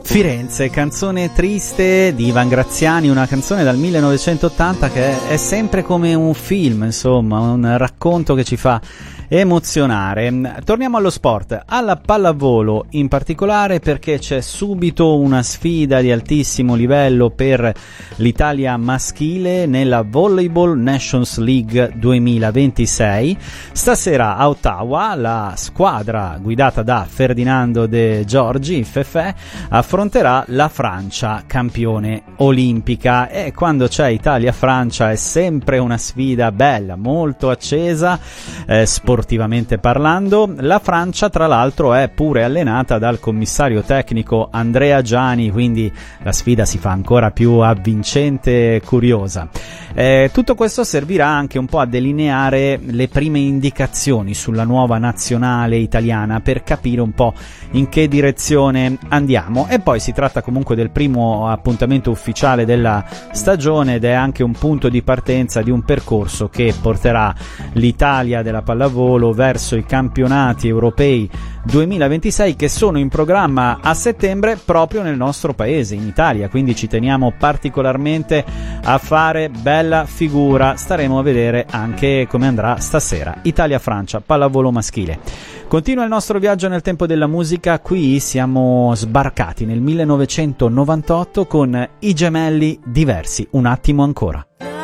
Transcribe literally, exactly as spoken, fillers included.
Firenze, canzone triste di Ivan Graziani, una canzone dal millenovecentottanta che è sempre come un film, insomma, un racconto che ci fa emozionare. Torniamo allo sport, alla pallavolo in particolare, perché c'è subito una sfida di altissimo livello per l'Italia maschile nella Volleyball Nations League duemilaventisei. Stasera a Ottawa la squadra guidata da Ferdinando De Giorgi, Fefè, affronterà la Francia, campione olimpica, e quando c'è Italia-Francia è sempre una sfida bella, molto accesa, eh, sportivamente parlando. La Francia tra l'altro è pure allenata dal commissario tecnico Andrea Giani, quindi la sfida si fa ancora più avvincente e curiosa. Eh, tutto questo servirà anche un po' a delineare le prime indicazioni sulla nuova nazionale italiana, per capire un po' in che direzione andiamo. E poi si tratta comunque del primo appuntamento ufficiale della stagione ed è anche un punto di partenza di un percorso che porterà l'Italia della pallavolo verso i campionati europei duemilaventisei, che sono in programma a settembre proprio nel nostro paese, in Italia, quindi ci teniamo particolarmente a fare bella figura. Staremo a vedere anche come andrà stasera Italia-Francia, pallavolo maschile. Continua il nostro viaggio nel tempo della musica. Qui siamo sbarcati nel millenovecentonovantotto con i Gemelli Diversi, Un attimo ancora.